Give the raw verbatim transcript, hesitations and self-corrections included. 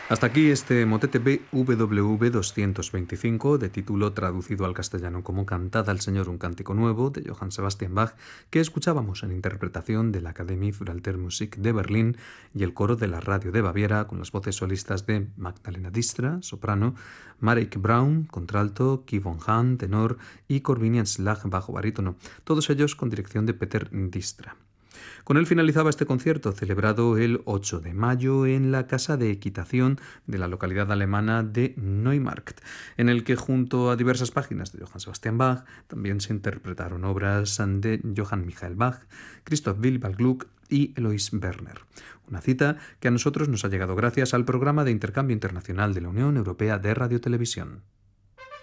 Hasta aquí este motete B W V doscientos veinticinco, de título traducido al castellano como Cantad al Señor un cántico nuevo, de Johann Sebastian Bach, que escuchábamos en interpretación de la Akademie für Alte Musik de Berlín y el coro de la Radio de Baviera, con las voces solistas de Magdalena Distra, soprano, Marek Braun, contralto, Guy von Hahn, tenor, y Corvinian Slag, bajo barítono, todos ellos con dirección de Peter Distra. Con él finalizaba este concierto, celebrado el ocho de mayo en la Casa de Equitación de la localidad alemana de Neumarkt, en el que junto a diversas páginas de Johann Sebastian Bach también se interpretaron obras de Johann Michael Bach, Christoph Willibald Gluck y Eloise Werner. Una cita que a nosotros nos ha llegado gracias al programa de intercambio internacional de la Unión Europea de Radiotelevisión.